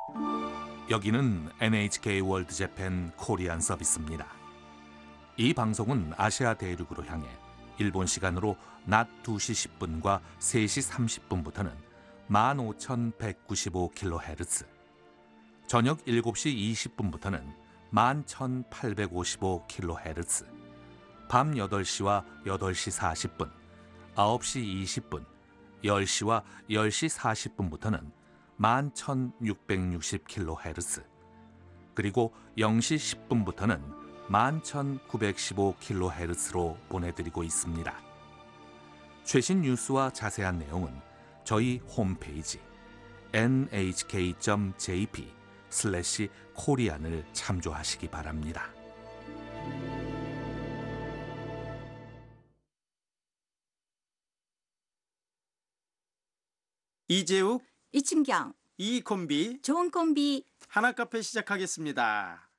여기는 NHK 월드 재팬 코리안 서비스입니다. 이 방송은 아시아 대륙으로 향해 일본 시간으로 낮 2시 10분과 3시 30분부터는 15,195kHz, 저녁 7시 20분부터는 11,855kHz, 밤 8시와 8시 40분, 9시 20분, 10시와 10시 40분부터는 11,660kHz, 그리고 0시 10분부터는 11,915kHz로 보내드리고 있습니다. 최신 뉴스와 자세한 내용은 저희 홈페이지 nhk.jp/korean을 참조하시기 바랍니다. 이재욱, 이춘경, 이 콤비 좋은 콤비. 하나카페 시작하겠습니다.